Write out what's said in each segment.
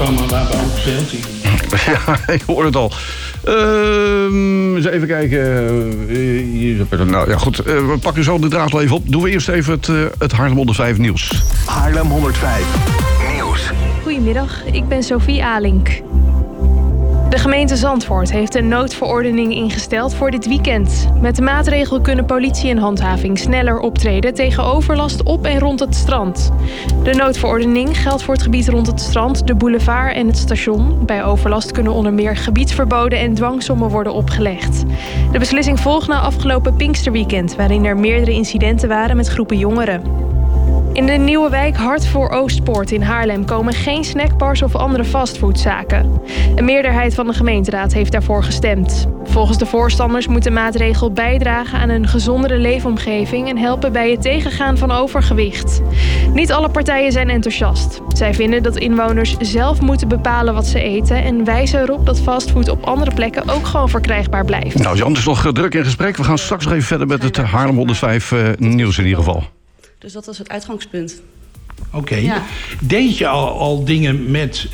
programma waar we ook gespeeld zien. Ja, ik hoor het al. Eens even kijken. Nou ja, goed. We pakken zo de draad wel even op. Doen we eerst even het Haarlem 105 nieuws. Haarlem 105 nieuws. Goedemiddag, ik ben Sophie Alink. De gemeente Zandvoort heeft een noodverordening ingesteld voor dit weekend. Met de maatregel kunnen politie en handhaving sneller optreden tegen overlast op en rond het strand. De noodverordening geldt voor het gebied rond het strand, de boulevard en het station. Bij overlast kunnen onder meer gebiedsverboden en dwangsommen worden opgelegd. De beslissing volgt na afgelopen Pinksterweekend, waarin er meerdere incidenten waren met groepen jongeren. In de nieuwe wijk Hart voor Oostpoort in Haarlem komen geen snackbars of andere fastfoodzaken. Een meerderheid van de gemeenteraad heeft daarvoor gestemd. Volgens de voorstanders moet de maatregel bijdragen aan een gezondere leefomgeving en helpen bij het tegengaan van overgewicht. Niet alle partijen zijn enthousiast. Zij vinden dat inwoners zelf moeten bepalen wat ze eten en wijzen erop dat fastfood op andere plekken ook gewoon verkrijgbaar blijft. Nou, Jan is nog druk in gesprek. We gaan straks nog even verder met het Haarlem 105 nieuws in ieder geval. Dus dat was het uitgangspunt. Oké. Ja. Deed je al dingen met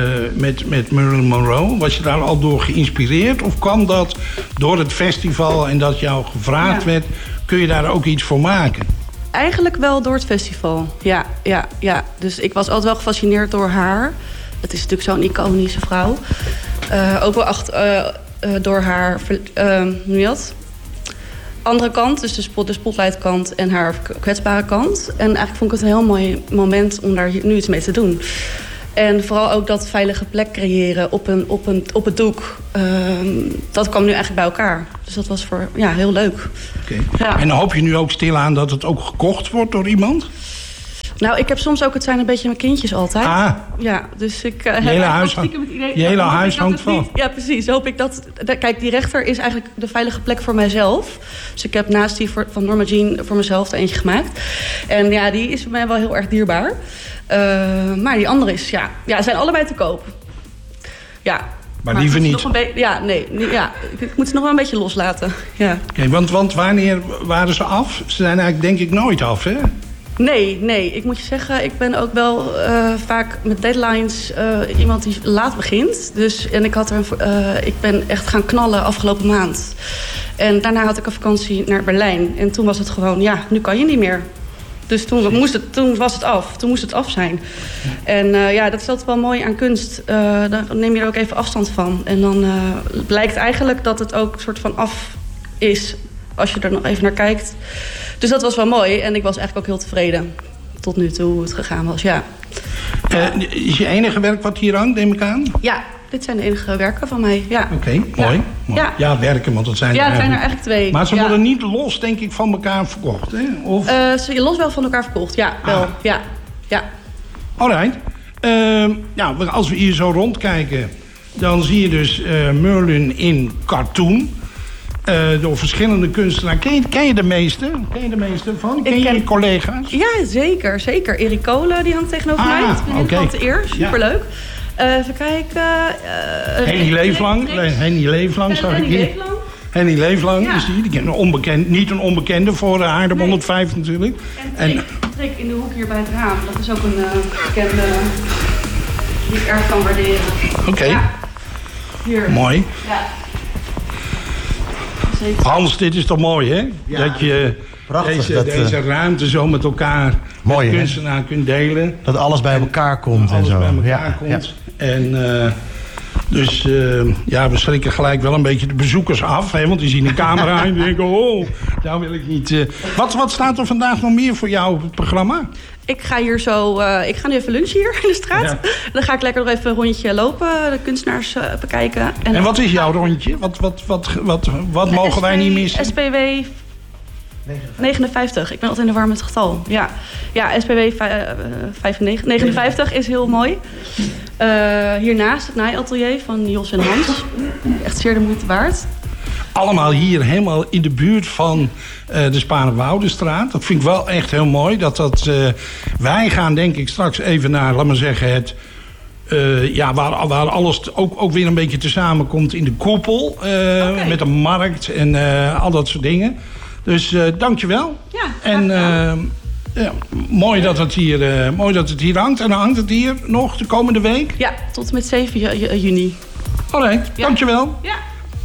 Marilyn Monroe? Was je daar al door geïnspireerd? Of kwam dat door het festival en dat jou gevraagd werd? Kun je daar ook iets voor maken? Eigenlijk wel door het festival. Ja. Dus ik was altijd wel gefascineerd door haar. Het is natuurlijk zo'n iconische vrouw. Ook wel door haar... hoe noem je dat? Andere kant, dus de spotlightkant en haar kwetsbare kant. En eigenlijk vond ik het een heel mooi moment om daar nu iets mee te doen. En vooral ook dat veilige plek creëren op het doek. Dat kwam nu eigenlijk bij elkaar. Dus dat was heel leuk. Okay. Ja. En hoop je nu ook stilaan dat het ook gekocht wordt door iemand? Nou, ik heb soms ook, het zijn een beetje mijn kindjes altijd. Ah. Ja, dus ik Je hele huis hangt van. Ja, precies. Hoop ik dat... Kijk, die rechter is eigenlijk de veilige plek voor mijzelf. Dus ik heb naast die van Norma Jean voor mezelf er eentje gemaakt. En ja, die is voor mij wel heel erg dierbaar. Maar die andere is, zijn allebei te koop. Ja. Maar liever niet. Ik moet ze nog wel een beetje loslaten. Ja. Okay, want wanneer waren ze af? Ze zijn eigenlijk denk ik nooit af, hè? Nee. Ik moet je zeggen, ik ben ook wel vaak met deadlines iemand die laat begint. En ik ben echt gaan knallen afgelopen maand. En daarna had ik een vakantie naar Berlijn. En toen was het gewoon, nu kan je niet meer. Dus toen was het af. Toen moest het af zijn. En dat is altijd wel mooi aan kunst. Dan neem je er ook even afstand van. En dan blijkt eigenlijk dat het ook een soort van af is. Als je er nog even naar kijkt. Dus dat was wel mooi. En ik was eigenlijk ook heel tevreden. Tot nu toe hoe het gegaan was, ja. Is je enige werk wat hier hangt, neem ik aan? Ja, dit zijn de enige werken van mij, ja. Oké, mooi. Ja, werken, want het zijn het zijn er eigenlijk twee. Maar ze worden niet los, denk ik, van elkaar verkocht, hè? Of? Ze los wel van elkaar verkocht, ja. Wel, ja. Alright. Als we hier zo rondkijken, dan zie je dus Merlin in cartoon. Door verschillende kunstenaars. Ken je de meeste? Van? Ken je collega's? Ja, zeker. Erik Kolen, die hangt tegenover mij. Dat vind ik altijd eer. Superleuk. Even kijken. Henny Leeflang zag ik hier. Henny Leeflang is die. Niet een onbekende voor Haarlem 105 natuurlijk. En Trick in de hoek hier bij het raam. Dat is ook een bekende die ik erg kan waarderen. Oké. Ja. Hier. Mooi. Ja. Hans, dit is toch mooi, hè? Ja, dat je deze ruimte zo met elkaar mooi, met kunstenaar kunt delen. Dat alles bij elkaar komt en zo. Bij elkaar komt. Ja. En we schrikken gelijk wel een beetje de bezoekers af. Hè? Want die zien een camera en denken, daar wil ik niet. Wat staat er vandaag nog meer voor jou op het programma? Ik ga hier ik ga nu even lunchen hier in de straat. Ja. Dan ga ik lekker nog even een rondje lopen, de kunstenaars bekijken. En wat is jouw rondje? Wat mogen wij niet missen? SPW 59. Ik ben altijd in de war met het getal. Ja, SPW 59 is heel mooi. Hiernaast het naaiatelier van Jos en Hans. Echt zeer de moeite waard. Allemaal hier helemaal in de buurt van de Sparenwoudestraat. Dat vind ik wel echt heel mooi. Wij gaan denk ik straks even naar, laat maar zeggen, waar alles ook weer een beetje tezamen komt in de koepel. Met een markt en al dat soort dingen. Dus dankjewel. Ja, en Ja, mooi dat het hier hangt. En dan hangt het hier nog de komende week? Ja, tot en met 7 juni. Alright, dankjewel. Ja.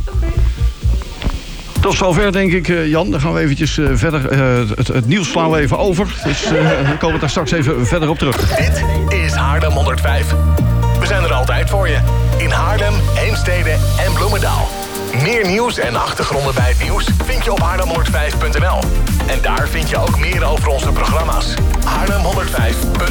Tot zover, denk ik, Jan. Dan gaan we eventjes verder. Het nieuws slaan we even over. Dus we komen daar straks even verder op terug. Dit is Haarlem 105. We zijn er altijd voor je. In Haarlem, Heemstede en Bloemendaal. Meer nieuws en achtergronden bij het nieuws vind je op haarlem105.nl. En daar vind je ook meer over onze programma's. Haarlem105.